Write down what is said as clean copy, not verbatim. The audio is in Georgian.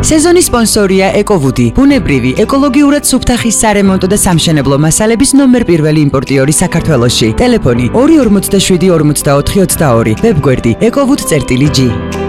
სეზონის სპონსორია ეკოვუდი, ბუნებრივი, ეკოლოგიურად სუფთა ხის სარემონტო და სამშენებლო მასალების ნომერ პირველი იმპორტიორი საქართველოში. ტელეფონი 247 44 22, ვებგვერდი ekovud.g